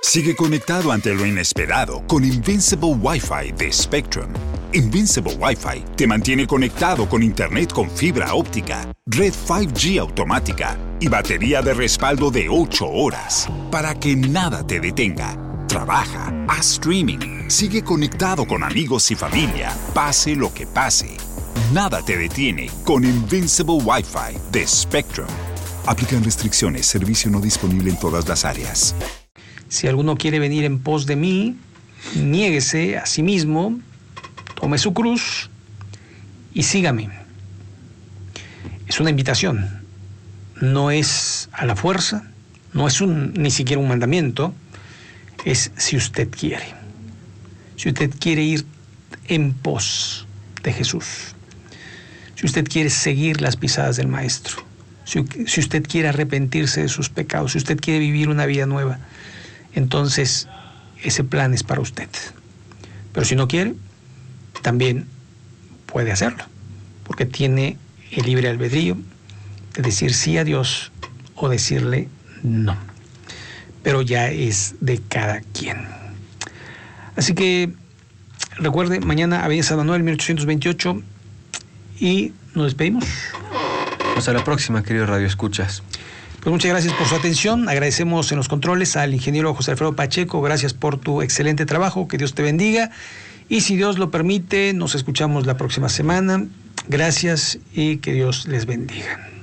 Sigue conectado ante lo inesperado con Invincible Wi-Fi de Spectrum. Invincible Wi-Fi te mantiene conectado con Internet con fibra óptica, red 5G automática y batería de respaldo de 8 horas para que nada te detenga. Trabaja, haz streaming, sigue conectado con amigos y familia, pase lo que pase. Nada te detiene con Invincible Wi-Fi de Spectrum. Aplican restricciones, servicio no disponible en todas las áreas. Si alguno quiere venir en pos de mí, niéguese a sí mismo, tome su cruz y sígame. Es una invitación, no es a la fuerza, no es ni siquiera un mandamiento, es si usted quiere. Si usted quiere ir en pos de Jesús, si usted quiere seguir las pisadas del Maestro, si usted quiere arrepentirse de sus pecados, si usted quiere vivir una vida nueva, entonces ese plan es para usted. Pero si no quiere, también puede hacerlo, porque tiene el libre albedrío de decir sí a Dios o decirle no. Pero ya es de cada quien. Así que recuerde, mañana Avenida San Manuel 1828 y nos despedimos. Hasta la próxima, querido Radio Escuchas. Pues muchas gracias por su atención. Agradecemos en los controles al ingeniero José Alfredo Pacheco. Gracias por tu excelente trabajo. Que Dios te bendiga. Y si Dios lo permite, nos escuchamos la próxima semana. Gracias y que Dios les bendiga.